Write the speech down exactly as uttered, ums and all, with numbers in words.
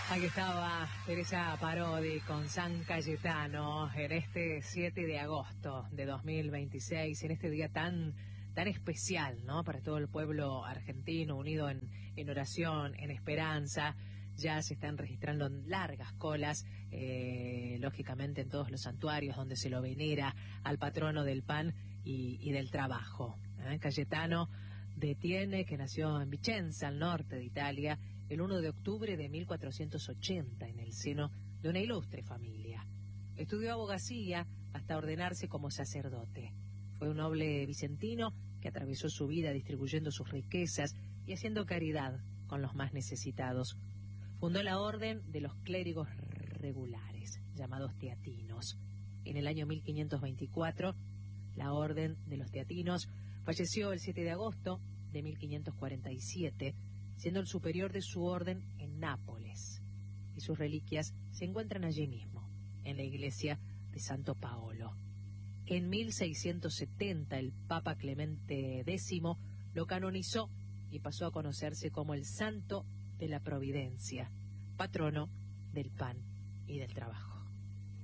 Aquí estaba Teresa Parodi con San Cayetano en este siete de agosto de dos mil veintiséis, en este día tan tan especial, ¿no? Para todo el pueblo argentino unido en, en oración, en esperanza. Ya se están registrando largas colas, eh, lógicamente en todos los santuarios donde se lo venera al patrono del pan y, y del trabajo. ¿eh? Cayetano de Tiene, que nació en Vicenza, al norte de Italia, el uno de octubre de mil cuatrocientos ochenta, en el seno de una ilustre familia. Estudió abogacía hasta ordenarse como sacerdote. Fue un noble vicentino que atravesó su vida distribuyendo sus riquezas y haciendo caridad con los más necesitados. Fundó la Orden de los Clérigos Regulares, llamados teatinos. En el año mil quinientos veinticuatro, la Orden de los Teatinos falleció el siete de agosto de mil quinientos cuarenta y siete, siendo el superior de su orden en Nápoles. Y sus reliquias se encuentran allí mismo, en la iglesia de Santo Paolo. En mil seiscientos setenta, el Papa Clemente décimo lo canonizó y pasó a conocerse como el Santo de la Providencia, patrono del pan y del trabajo.